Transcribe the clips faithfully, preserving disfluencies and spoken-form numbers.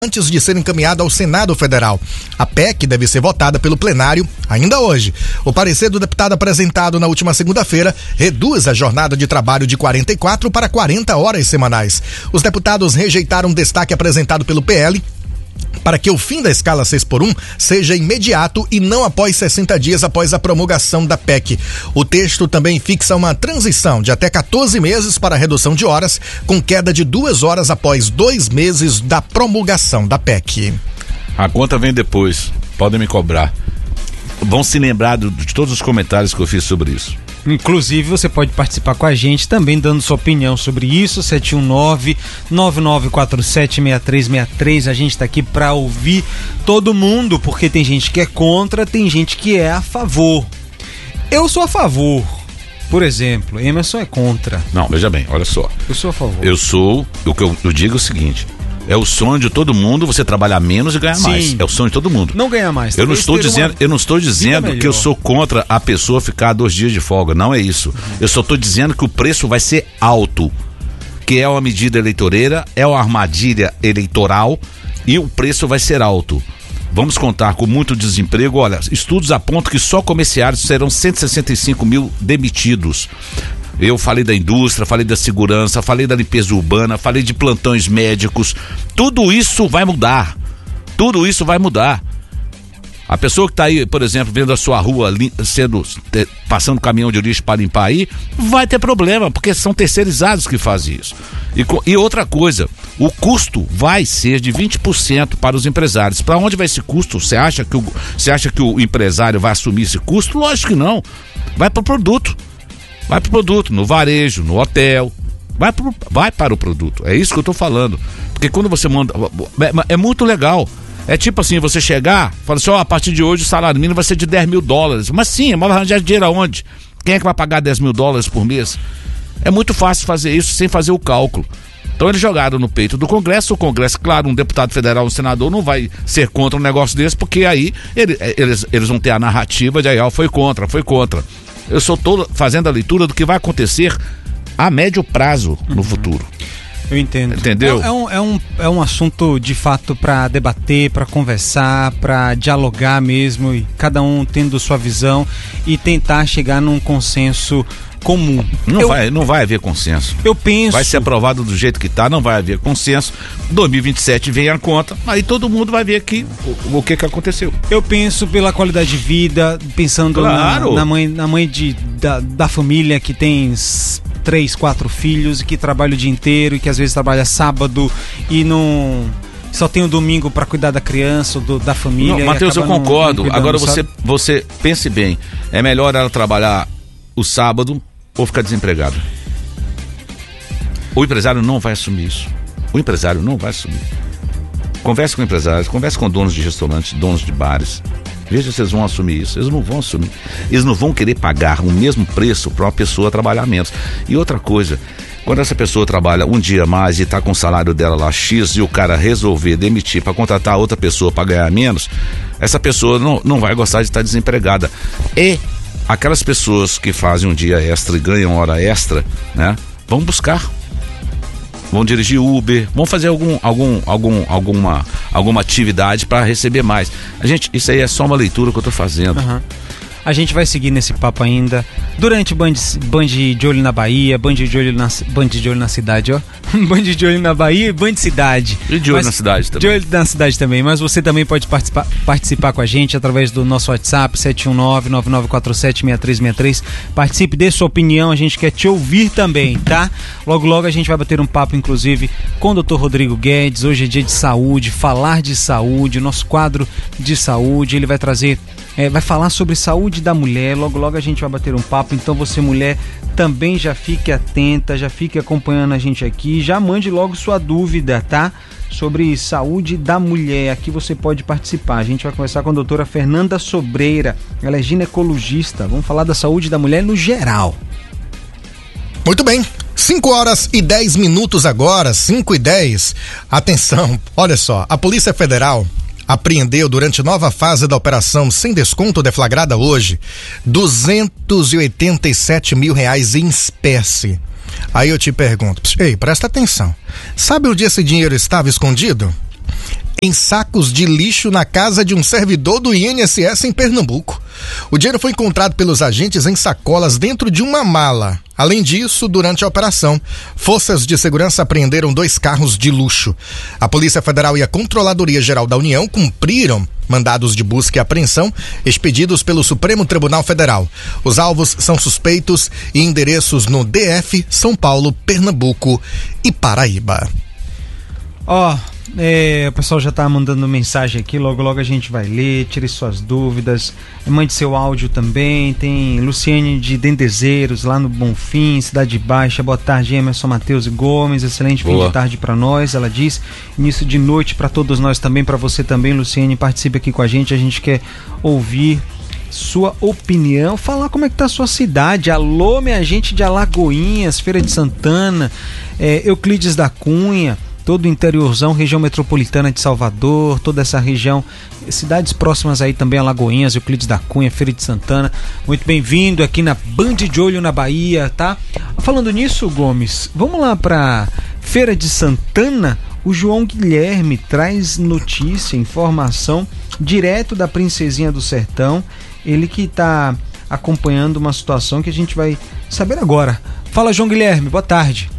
antes de ser encaminhada ao Senado Federal. A P E C deve ser votada pelo plenário ainda hoje. O parecer do deputado apresentado na última segunda-feira reduz a jornada de trabalho de quarenta e quatro para quarenta horas semanais. Os deputados rejeitaram o destaque apresentado pelo P L para que o fim da escala seis por um seja imediato e não após sessenta dias após a promulgação da P E C. O texto também fixa uma transição de até quatorze meses para a redução de horas, com queda de duas horas após dois meses da promulgação da P E C. A conta vem depois, podem me cobrar. Vão se lembrar de, de todos os comentários que eu fiz sobre isso. Inclusive, você pode participar com a gente também dando sua opinião sobre isso, sete um nove, nove nove quatro sete, seis três seis três. A gente tá aqui pra ouvir todo mundo, porque tem gente que é contra, tem gente que é a favor. Eu sou a favor. Por exemplo, Emerson é contra. Não, veja bem, olha só. Eu sou a favor. Eu sou, o que eu, eu digo é o seguinte: é o sonho de todo mundo você trabalhar menos e ganhar Sim. mais. É o sonho de todo mundo. Não ganhar mais. Eu não estou dizendo, eu não estou dizendo que eu sou contra a pessoa ficar dois dias de folga. Não é isso. Uhum. Eu só estou dizendo que o preço vai ser alto, que é uma medida eleitoreira, é uma armadilha eleitoral e o preço vai ser alto. Vamos contar com muito desemprego. Olha, estudos apontam que só comerciários serão cento e sessenta e cinco mil demitidos. Eu falei da indústria, falei da segurança, falei da limpeza urbana, falei de plantões médicos. Tudo isso vai mudar. Tudo isso vai mudar. A pessoa que está aí, por exemplo, vendo a sua rua sendo, passando caminhão de lixo para limpar aí, vai ter problema, porque são terceirizados que fazem isso. E, e outra coisa, o custo vai ser de vinte por cento para os empresários. Para onde vai esse custo? Você acha que o, você acha que o empresário vai assumir esse custo? Lógico que não. Vai para o produto. Vai para o produto, no varejo, no hotel, vai, pro, vai para o produto, é isso que eu estou falando, porque quando você manda, é, é muito legal, é tipo assim, você chegar, fala assim, ó, a partir de hoje o salário mínimo vai ser de dez mil dólares, mas sim, mas vai arranjar dinheiro aonde? Quem é que vai pagar dez mil dólares por mês? É muito fácil fazer isso sem fazer o cálculo. Então eles jogaram no peito do Congresso, o Congresso, claro, um deputado federal, um senador não vai ser contra um negócio desse, porque aí ele, eles, eles vão ter a narrativa de aí, ó, foi contra, foi contra. Eu só estou fazendo a leitura do que vai acontecer a médio prazo no uhum. futuro. Eu entendo. Entendeu? É, é, um, é, um, é um assunto de fato para debater, para conversar, para dialogar mesmo, e cada um tendo sua visão e tentar chegar num consenso comum. Não, eu, vai, não vai haver consenso. Eu penso. Vai ser aprovado do jeito que está, não vai haver consenso. dois mil e vinte e sete vem a conta, aí todo mundo vai ver aqui o, o que que aconteceu. Eu penso pela qualidade de vida, pensando claro. na, na mãe, na mãe de, da, da família que tem três, quatro filhos e que trabalha o dia inteiro e que às vezes trabalha sábado e não. Só tem o domingo para cuidar da criança, do, da família. Matheus, eu concordo. Não, não Agora você, você pense bem, é melhor ela trabalhar o sábado ou ficar desempregado. O empresário não vai assumir isso. O empresário não vai assumir. Converse com empresários, converse com donos de restaurantes, donos de bares. Veja se eles vão assumir isso. Eles não vão assumir. Eles não vão querer pagar o mesmo preço para uma pessoa trabalhar menos. E outra coisa, quando essa pessoa trabalha um dia mais e está com o salário dela lá X e o cara resolver demitir para contratar outra pessoa para ganhar menos, essa pessoa não, não vai gostar de estar desempregada. E aquelas pessoas que fazem um dia extra e ganham hora extra, né? Vão buscar, vão dirigir Uber, vão fazer algum, algum, algum, alguma, alguma atividade para receber mais. A gente, isso aí é só uma leitura que eu tô fazendo. Uhum. A gente vai seguir nesse papo ainda durante Band, Band de Olho na Bahia, Band de Olho na, Band de Olho na cidade, ó. Band de Olho na Bahia e Band Cidade. E de olho mas, na cidade também. De olho na cidade também, mas você também pode participar, participar com a gente através do nosso WhatsApp sete um nove, nove nove quatro sete, seis três seis três. Participe, dê sua opinião, a gente quer te ouvir também, tá? Logo logo a gente vai bater um papo, inclusive, com o doutor Rodrigo Guedes. Hoje é dia de saúde, falar de saúde, nosso quadro de saúde, ele vai trazer... É, vai falar sobre saúde da mulher, logo logo a gente vai bater um papo, então você mulher também já fique atenta, já fique acompanhando a gente aqui, já mande logo sua dúvida, tá? Sobre saúde da mulher, aqui você pode participar. A gente vai conversar com a doutora Fernanda Sobreira, ela é ginecologista, vamos falar da saúde da mulher no geral. Muito bem, cinco horas e dez minutos agora, cinco e dez. Atenção, olha só, a Polícia Federal apreendeu durante nova fase da operação sem desconto deflagrada hoje duzentos e oitenta e sete mil reais em espécie. Aí eu te pergunto, ei, presta atenção, sabe onde esse dinheiro estava escondido? em sacos de lixo na casa de um servidor do I N S S em Pernambuco. O dinheiro foi encontrado pelos agentes em sacolas dentro de uma mala. Além disso, durante a operação, forças de segurança apreenderam dois carros de luxo. A Polícia Federal e a Controladoria Geral da União cumpriram mandados de busca e apreensão expedidos pelo Supremo Tribunal Federal. Os alvos são suspeitos e endereços no D F, São Paulo, Pernambuco e Paraíba. Ó, oh, é, o pessoal já tá mandando mensagem aqui, logo logo a gente vai ler, tire suas dúvidas, mande seu áudio também. Tem Luciane de Dendezeiros, lá no Bonfim, Cidade Baixa. Boa tarde, Emerson, Matheus e Gomes, excelente fim de tarde para nós, ela diz, início de noite para todos nós também, para você também, Luciane, participe aqui com a gente, a gente quer ouvir sua opinião, falar como é que tá a sua cidade. Alô, minha gente de Alagoinhas, Feira de Santana, é, Euclides da Cunha, todo o interiorzão, região metropolitana de Salvador, toda essa região, cidades próximas aí também, Alagoinhas, Euclides da Cunha, Feira de Santana. Muito bem-vindo aqui na Band de Olho na Bahia, tá? Falando nisso, Gomes, vamos lá pra Feira de Santana. O João Guilherme traz notícia, informação direto da Princesinha do Sertão. Ele que tá acompanhando uma situação que a gente vai saber agora. Fala, João Guilherme, boa tarde.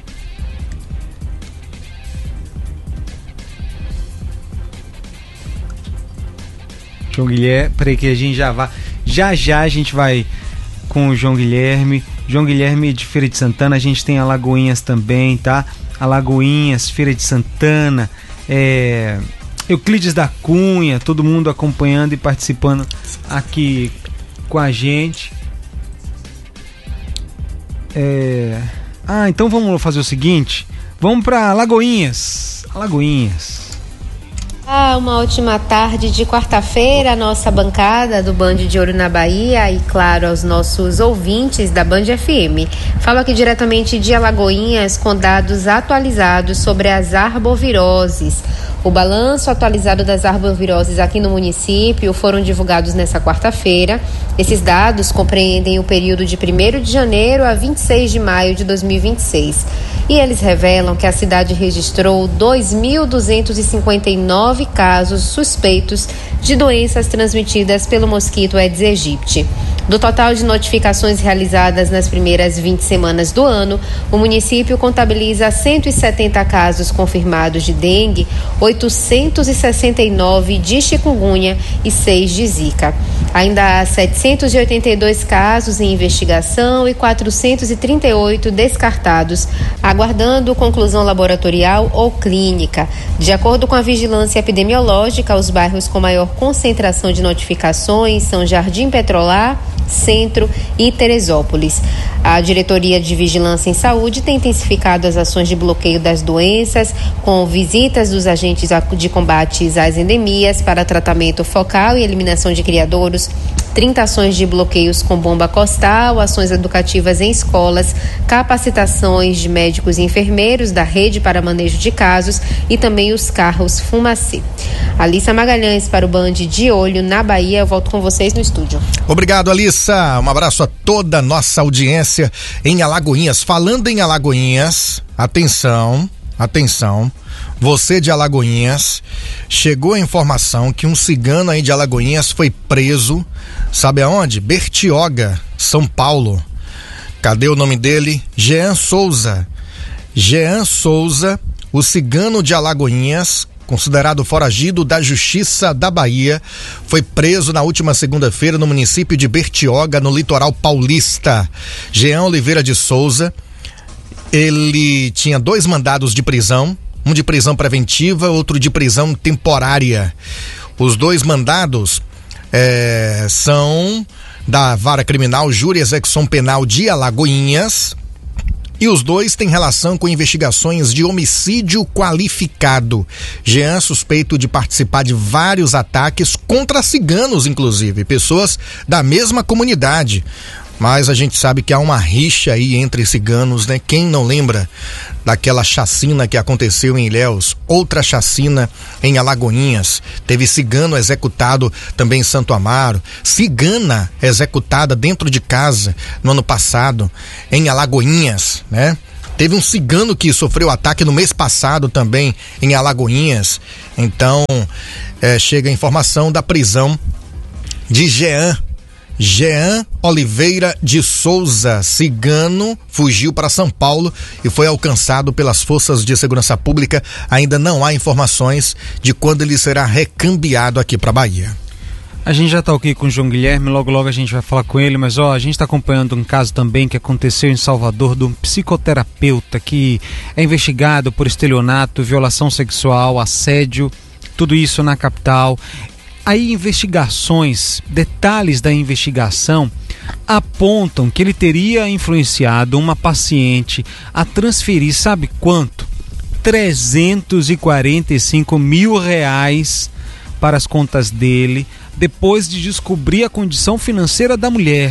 João Guilherme, peraí que a gente já vai, já já a gente vai com o João Guilherme, João Guilherme de Feira de Santana. A gente tem Alagoinhas também, tá? Alagoinhas, Feira de Santana, é, Euclides da Cunha, todo mundo acompanhando e participando aqui com a gente. É, ah, então vamos fazer o seguinte, vamos para Alagoinhas, Alagoinhas. Ah, uma ótima tarde de quarta-feira, a nossa bancada do Band de Olho na Bahia e, claro, aos nossos ouvintes da Band F M. Falo aqui diretamente de Alagoinhas com dados atualizados sobre as arboviroses. O balanço atualizado das arboviroses aqui no município foram divulgados nesta quarta-feira. Esses dados compreendem o período de primeiro de janeiro a vinte e seis de maio de dois mil e vinte e seis. E eles revelam que a cidade registrou dois mil duzentos e cinquenta e nove casos suspeitos de doenças transmitidas pelo mosquito Aedes aegypti. Do total de notificações realizadas nas primeiras vinte semanas do ano, o município contabiliza cento e setenta casos confirmados de dengue, oitocentos e sessenta e nove de chikungunya e seis de zika. Ainda há setecentos e oitenta e dois casos em investigação e quatrocentos e trinta e oito descartados, aguardando conclusão laboratorial ou clínica. De acordo com a vigilância epidemiológica, os bairros com maior concentração de notificações são Jardim Petrolar, Centro e Teresópolis. A Diretoria de Vigilância em Saúde tem intensificado as ações de bloqueio das doenças, com visitas dos agentes de combate às endemias para tratamento focal e eliminação de criadouros, trinta ações de bloqueios com bomba costal, ações educativas em escolas, capacitações de médicos e enfermeiros da rede para manejo de casos e também os carros Fumacê. Alissa Magalhães para o Band de Olho na Bahia. Eu volto com vocês no estúdio. Obrigado, Alissa. Um abraço a toda a nossa audiência em Alagoinhas. Falando em Alagoinhas, atenção, atenção. Você de Alagoinhas, chegou a informação que um cigano aí de Alagoinhas foi preso, sabe aonde? Bertioga, São Paulo. Cadê o nome dele? Jean Souza. Jean Souza, o cigano de Alagoinhas, considerado foragido da Justiça da Bahia, foi preso na última segunda-feira no município de Bertioga, no litoral paulista. Jean Oliveira de Souza, ele tinha dois mandados de prisão, um de prisão preventiva, outro de prisão temporária. Os dois mandados é, são da Vara Criminal Júri e Execução Penal de Alagoinhas, e os dois têm relação com investigações de homicídio qualificado. Jean suspeito de participar de vários ataques contra ciganos, inclusive, pessoas da mesma comunidade. Mas a gente sabe que há uma rixa aí entre ciganos, né? Quem não lembra daquela chacina que aconteceu em Ilhéus? Outra chacina em Alagoinhas. Teve cigano executado também em Santo Amaro. Cigana executada dentro de casa no ano passado em Alagoinhas, né? Teve um cigano que sofreu ataque no mês passado também em Alagoinhas. Então, é, chega a informação da prisão de Jean. Jean Oliveira de Souza, cigano, fugiu para São Paulo e foi alcançado pelas forças de segurança pública. Ainda não há informações de quando ele será recambiado aqui para Bahia. A gente já está aqui com o João Guilherme, logo logo a gente vai falar com ele, mas ó, a gente está acompanhando um caso também que aconteceu em Salvador de um psicoterapeuta que é investigado por estelionato, violação sexual, assédio, tudo isso na capital. Aí investigações, detalhes da investigação apontam que ele teria influenciado uma paciente a transferir, sabe quanto? trezentos e quarenta e cinco mil reais para as contas dele, depois de descobrir a condição financeira da mulher.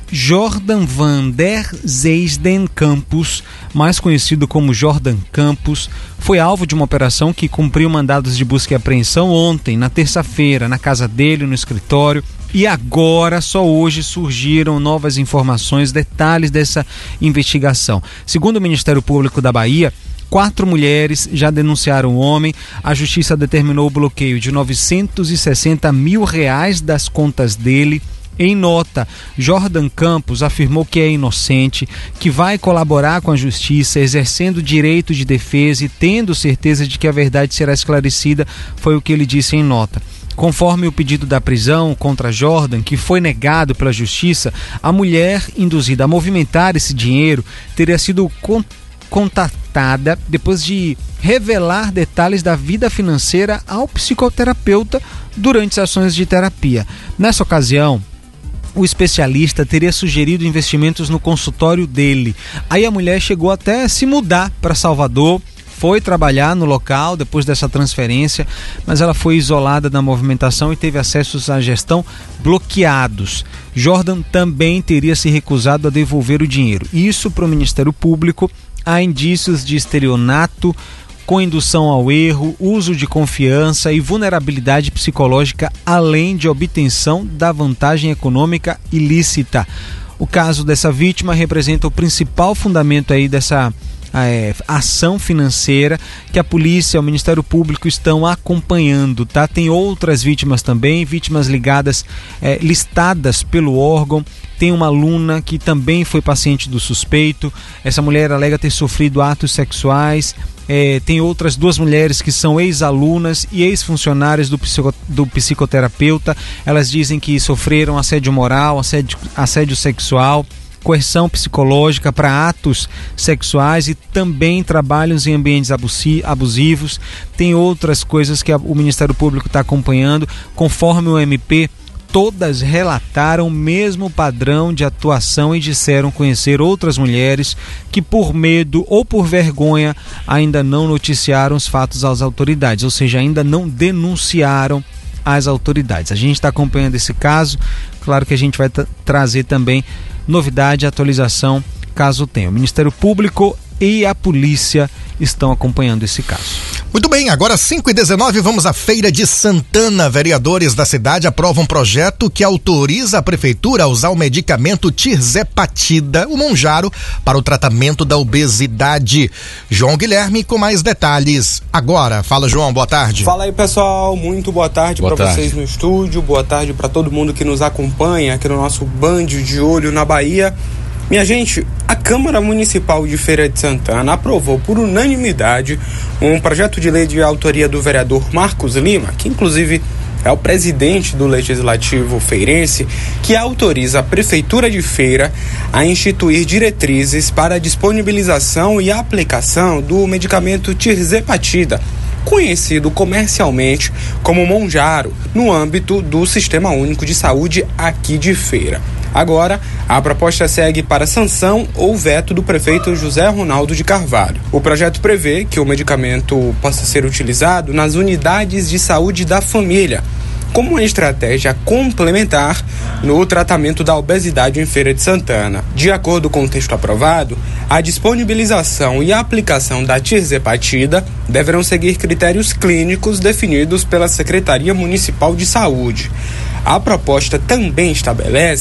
Jordan Van der Zeisden Campos, mais conhecido como Jordan Campos, foi alvo de uma operação que cumpriu mandados de busca e apreensão ontem, na terça-feira, na casa dele, no escritório. E agora, só hoje, surgiram novas informações, detalhes dessa investigação. Segundo o Ministério Público da Bahia, quatro mulheres já denunciaram o homem. A justiça determinou o bloqueio de novecentos e sessenta mil reais das contas dele. Em nota, Jordan Campos afirmou que é inocente, que vai colaborar com a justiça, exercendo o direito de defesa e tendo certeza de que a verdade será esclarecida, foi o que ele disse em nota. Conforme o pedido da prisão contra Jordan, que foi negado pela justiça, a mulher induzida a movimentar esse dinheiro teria sido con- contatada depois de revelar detalhes da vida financeira ao psicoterapeuta durante sessões de terapia. Nessa ocasião, o especialista teria sugerido investimentos no consultório dele. Aí a mulher chegou até a se mudar para Salvador, foi trabalhar no local depois dessa transferência, mas ela foi isolada da movimentação e teve acessos à gestão bloqueados. Jordan também teria se recusado a devolver o dinheiro. Isso para o Ministério Público. Há indícios de estelionato com indução ao erro, uso de confiança e vulnerabilidade psicológica, além de obtenção da vantagem econômica ilícita. O caso dessa vítima representa o principal fundamento aí dessa é, ação financeira que a polícia e o Ministério Público estão acompanhando, tá? Tem outras vítimas também, vítimas ligadas, é, listadas pelo órgão. Tem uma aluna que também foi paciente do suspeito. Essa mulher alega ter sofrido atos sexuais. É, tem outras duas mulheres que são ex-alunas e ex-funcionárias do, psico, do psicoterapeuta. Elas dizem que sofreram assédio moral, assédio, assédio sexual, coerção psicológica para atos sexuais e também trabalhos em ambientes abusivos. Tem outras coisas que a, o Ministério Público está acompanhando. Conforme o M P, todas relataram o mesmo padrão de atuação e disseram conhecer outras mulheres que, por medo ou por vergonha, ainda não noticiaram os fatos às autoridades, ou seja, ainda não denunciaram às autoridades. A gente está acompanhando esse caso, claro que a gente vai t- trazer também novidade e atualização caso tenha. O Ministério Público e a polícia estão acompanhando esse caso. Muito bem, agora cinco e dezenove, vamos à Feira de Santana. Vereadores da cidade aprovam um projeto que autoriza a prefeitura a usar o medicamento tirzepatida, o Monjaro, para o tratamento da obesidade. João Guilherme com mais detalhes agora. Fala, João, boa tarde. Fala aí, pessoal, muito boa tarde para vocês no estúdio, boa tarde para todo mundo que nos acompanha aqui no nosso Band de Olho na Bahia. Minha gente, a Câmara Municipal de Feira de Santana aprovou por unanimidade um projeto de lei de autoria do vereador Marcos Lima, que inclusive é o presidente do Legislativo feirense, que autoriza a Prefeitura de Feira a instituir diretrizes para a disponibilização e aplicação do medicamento tirzepatida, conhecido comercialmente como Monjaro, no âmbito do Sistema Único de Saúde aqui de Feira. Agora, a proposta segue para sanção ou veto do prefeito José Ronaldo de Carvalho. O projeto prevê que o medicamento possa ser utilizado nas unidades de saúde da família, como uma estratégia complementar no tratamento da obesidade em Feira de Santana. De acordo com o texto aprovado, a disponibilização e a aplicação da tirzepatida deverão seguir critérios clínicos definidos pela Secretaria Municipal de Saúde. A proposta também estabelece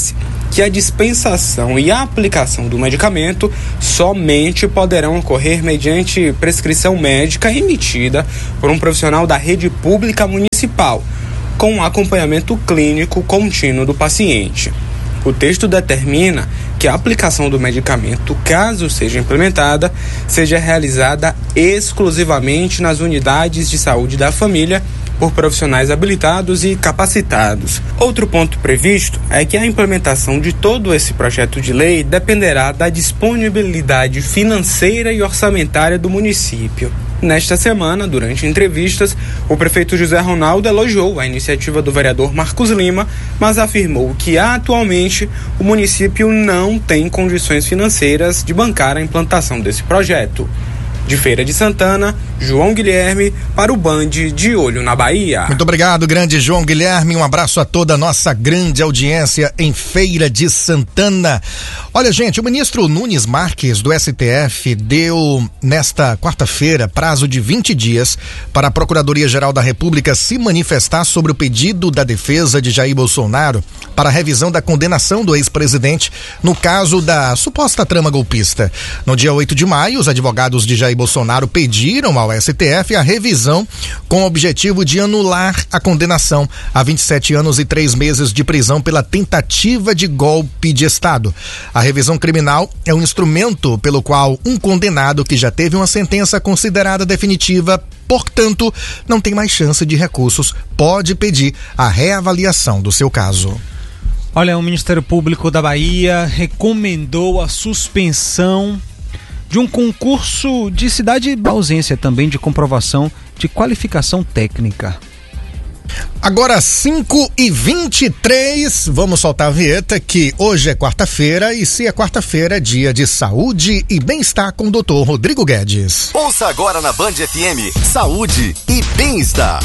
que a dispensação e a aplicação do medicamento somente poderão ocorrer mediante prescrição médica emitida por um profissional da rede pública municipal, com acompanhamento clínico contínuo do paciente. O texto determina que a aplicação do medicamento, caso seja implementada, seja realizada exclusivamente nas unidades de saúde da família por profissionais habilitados e capacitados. Outro ponto previsto é que a implementação de todo esse projeto de lei dependerá da disponibilidade financeira e orçamentária do município. Nesta semana, durante entrevistas, o prefeito José Ronaldo elogiou a iniciativa do vereador Marcos Lima, mas afirmou que atualmente o município não tem condições financeiras de bancar a implantação desse projeto. De Feira de Santana, João Guilherme, para o Band de Olho na Bahia. Muito obrigado, grande João Guilherme. Um abraço a toda a nossa grande audiência em Feira de Santana. Olha, gente, o ministro Nunes Marques, do S T F, deu nesta quarta-feira prazo de vinte dias para a Procuradoria-Geral da República se manifestar sobre o pedido da defesa de Jair Bolsonaro para a revisão da condenação do ex-presidente no caso da suposta trama golpista. No dia oito de maio, os advogados de Jair Bolsonaro pediram ao S T F a revisão com o objetivo de anular a condenação a vinte e sete anos e três meses de prisão pela tentativa de golpe de Estado. A revisão criminal é um instrumento pelo qual um condenado que já teve uma sentença considerada definitiva, portanto, não tem mais chance de recursos, pode pedir a reavaliação do seu caso. Olha, o Ministério Público da Bahia recomendou a suspensão de um concurso de cidade de ausência também de comprovação de qualificação técnica. Agora cinco e vinte e três, vamos soltar a vinheta que hoje é quarta-feira e se é quarta-feira é dia de saúde e bem-estar com o doutor Rodrigo Guedes. Ouça agora na Band F M, Saúde e Bem-Estar.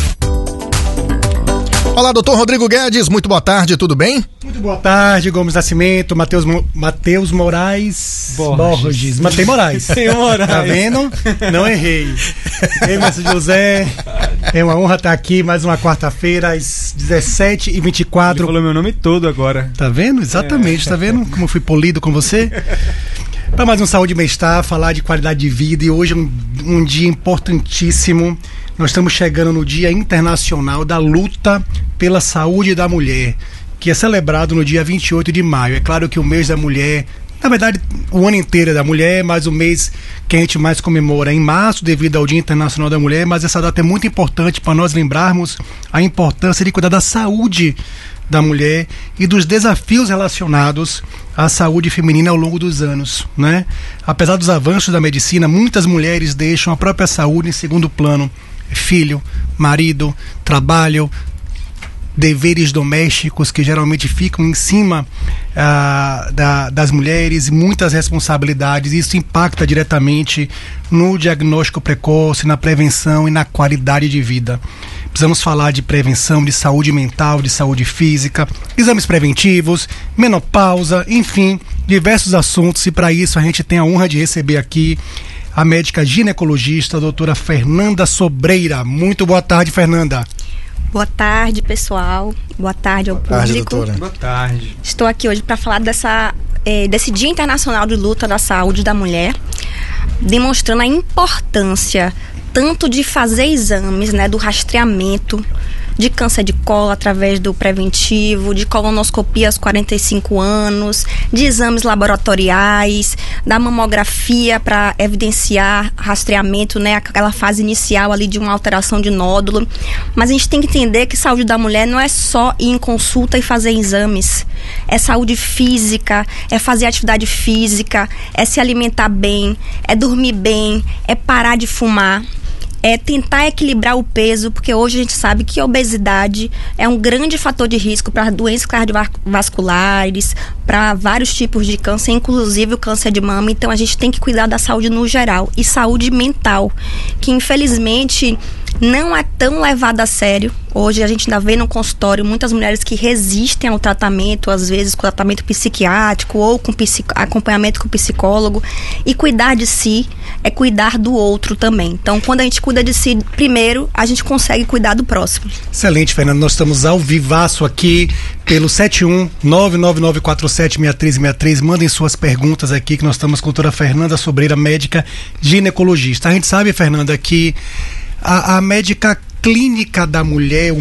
Olá, doutor Rodrigo Guedes, muito boa tarde, tudo bem? Muito boa tarde, Gomes Nascimento, Matheus Mo, Matheus Moraes Borges. Borges. Matei Moraes. Moraes. Tá vendo? Não errei. Ei, Márcio José, é uma honra estar aqui mais uma quarta-feira às dezessete e vinte e quatro. Ele falou meu nome todo agora. Tá vendo? Exatamente, é. Tá vendo como eu fui polido com você? Para mais um Saúde e Bem-Estar, falar de qualidade de vida, e hoje é um, um dia importantíssimo. Nós estamos chegando no Dia Internacional da Luta pela Saúde da Mulher, que é celebrado no dia vinte e oito de maio. É claro que o mês da mulher, na verdade, o ano inteiro é da mulher, mas o mês que a gente mais comemora é em março, devido ao Dia Internacional da Mulher, mas essa data é muito importante para nós lembrarmos a importância de cuidar da saúde da mulher e dos desafios relacionados à saúde feminina ao longo dos anos, né? Apesar dos avanços da medicina, muitas mulheres deixam a própria saúde em segundo plano. Filho, marido, trabalho, deveres domésticos que geralmente ficam em cima ah, da, das mulheres, muitas responsabilidades. Isso impacta diretamente no diagnóstico precoce, na prevenção e na qualidade de vida. Precisamos falar de prevenção, de saúde mental, de saúde física, exames preventivos, menopausa, enfim, diversos assuntos, e para isso a gente tem a honra de receber aqui a médica ginecologista, a doutora Fernanda Sobreira. Muito boa tarde, Fernanda. Boa tarde, pessoal. Boa tarde ao boa público. Tarde, doutora. Boa tarde. Estou aqui hoje para falar dessa, eh, desse Dia Internacional de Luta da Saúde da Mulher, demonstrando a importância tanto de fazer exames, né, do rastreamento de câncer de colo através do preventivo, de colonoscopia aos quarenta e cinco anos, de exames laboratoriais, da mamografia para evidenciar rastreamento, né, aquela fase inicial ali de uma alteração de nódulo. Mas a gente tem que entender que saúde da mulher não é só ir em consulta e fazer exames. É saúde física, é fazer atividade física, é se alimentar bem, é dormir bem, é parar de fumar. É tentar equilibrar o peso, porque hoje a gente sabe que a obesidade é um grande fator de risco para doenças cardiovasculares, para vários tipos de câncer, inclusive o câncer de mama. Então a gente tem que cuidar da saúde no geral e saúde mental, que infelizmente não é tão levado a sério. Hoje a gente ainda vê no consultório muitas mulheres que resistem ao tratamento, às vezes com tratamento psiquiátrico ou com psico, acompanhamento com psicólogo. E cuidar de si é cuidar do outro também. Então, quando a gente cuida de si primeiro, a gente consegue cuidar do próximo. Excelente, Fernando. Nós estamos ao vivaço aqui pelo sete um nove nove nove quatro sete seis três seis três. Mandem suas perguntas aqui, que nós estamos com a doutora Fernanda Sobreira, médica ginecologista. A gente sabe, Fernanda, que a, a médica clínica da mulher,